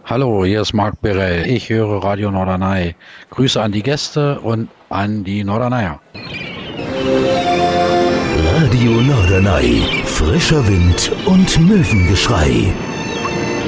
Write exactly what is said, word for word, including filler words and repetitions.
Hallo, hier ist Marc Birell. Ich höre Radio Norderney. Grüße an die Gäste und an die Norderneyer. Radio Norderney. Frischer Wind und Möwengeschrei.